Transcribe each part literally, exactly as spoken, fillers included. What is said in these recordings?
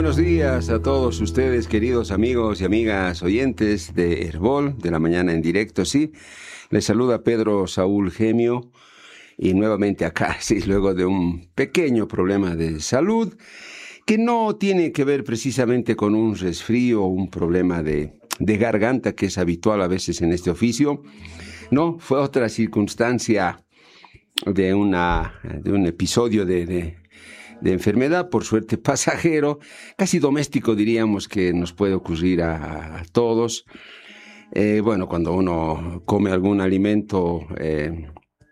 buenos días a todos ustedes, queridos amigos y amigas oyentes de Herbol, de la mañana en directo, sí. Les saluda Pedro Saúl Gemio y nuevamente acá, sí, luego de un pequeño problema de salud que no tiene que ver precisamente con un resfrío o un problema de, de garganta que es habitual a veces en este oficio. No, fue otra circunstancia de, una, de un episodio de... de de enfermedad, por suerte pasajero, casi doméstico diríamos que nos puede ocurrir a, a todos. Eh, bueno, cuando uno come algún alimento eh,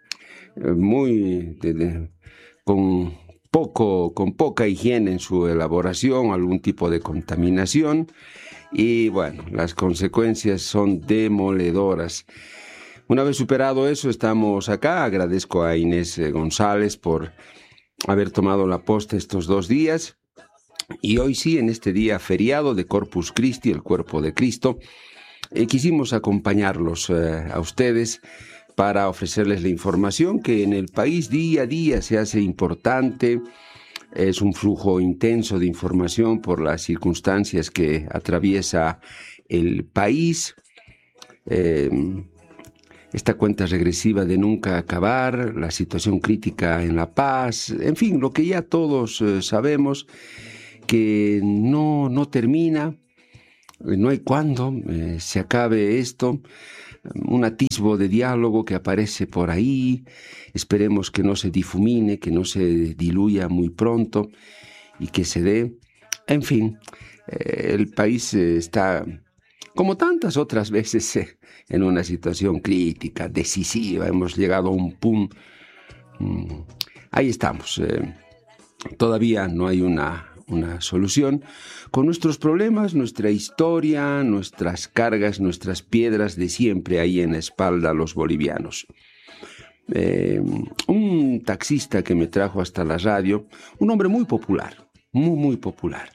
muy de, de, con poco, con poca higiene en su elaboración, algún tipo de contaminación, y bueno, las consecuencias son demoledoras. Una vez superado eso, estamos acá. Agradezco a Inés González por haber tomado la posta estos dos días, y hoy sí, en este día feriado de Corpus Christi, el cuerpo de Cristo, eh, quisimos acompañarlos eh, a ustedes para ofrecerles la información que en el país día a día se hace importante. Es un flujo intenso de información por las circunstancias que atraviesa el país. Eh, Esta cuenta regresiva de nunca acabar, la situación crítica en La Paz, en fin, lo que ya todos eh, sabemos, que no, no termina, no hay cuándo eh, se acabe esto, un atisbo de diálogo que aparece por ahí, esperemos que no se difumine, que no se diluya muy pronto y que se dé, en fin, eh, el país eh, está, como tantas otras veces, eh, en una situación crítica, decisiva. Hemos llegado a un punto. Mm, ahí estamos. Eh, todavía no hay una, una solución. Con nuestros problemas, nuestra historia, nuestras cargas, nuestras piedras de siempre ahí en la espalda los bolivianos. Eh, un taxista que me trajo hasta la radio, un hombre muy popular, muy, muy popular.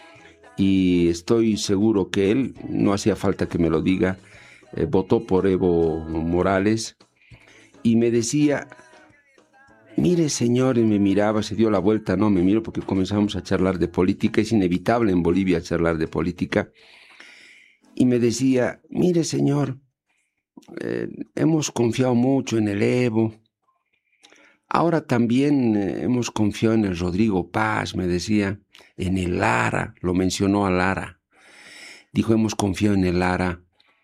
Y estoy seguro que él, no hacía falta que me lo diga, Eh, votó por Evo Morales, y me decía, mire señor, y me miraba, se dio la vuelta, no me miro porque comenzamos a charlar de política, es inevitable en Bolivia charlar de política, y me decía, mire señor, eh, hemos confiado mucho en el Evo, ahora también eh, hemos confiado en el Rodrigo Paz, me decía, en el Lara, lo mencionó a Lara, dijo, hemos confiado en el Lara,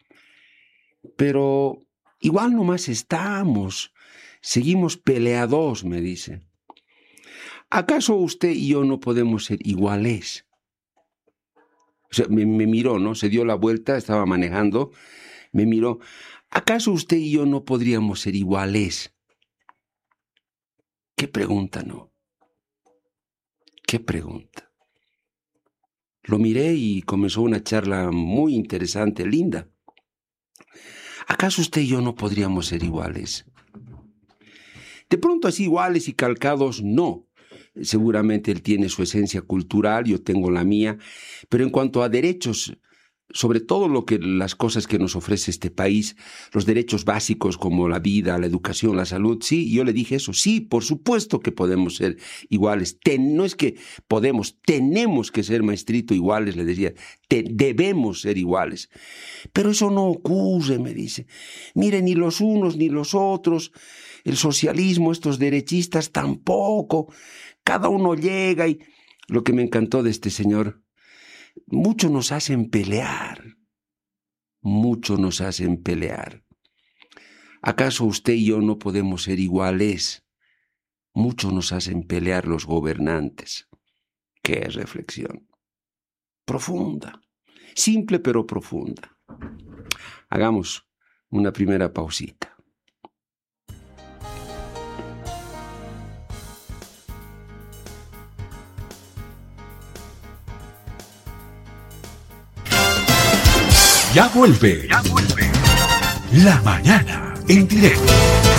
pero igual nomás estamos, seguimos peleados, me dice. ¿Acaso usted y yo no podemos ser iguales? O sea, me, me miró, ¿no? Se dio la vuelta, estaba manejando, me miró. ¿Acaso usted y yo no podríamos ser iguales? ¿Qué pregunta, no? ¿Qué pregunta? Lo miré y comenzó una charla muy interesante, linda. ¿Acaso usted y yo no podríamos ser iguales? De pronto así iguales y calcados, no. Seguramente él tiene su esencia cultural, yo tengo la mía, pero en cuanto a derechos, sobre todo lo que las cosas que nos ofrece este país, los derechos básicos como la vida, la educación, la salud, sí, yo le dije eso, sí, por supuesto que podemos ser iguales. Ten, no es que podemos, tenemos que ser, maestrito, iguales, le decía, te, debemos ser iguales. Pero eso no ocurre, me dice. Mire, ni los unos ni los otros, el socialismo, estos derechistas tampoco, cada uno llega y... Lo que me encantó de este señor, mucho nos hacen pelear, mucho nos hacen pelear. ¿Acaso usted y yo no podemos ser iguales? Mucho nos hacen pelear los gobernantes. ¡Qué reflexión! Profunda, simple pero profunda. Hagamos una primera pausita. Ya vuelve, ya vuelve. La mañana en directo.